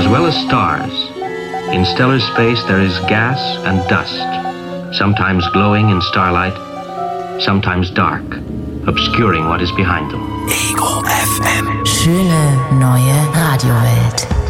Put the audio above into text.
as well as stars. In stellar space there is gas and dust, sometimes glowing in starlight, sometimes dark, obscuring what is behind them. Ego FM. Schöne neue Radiowelt.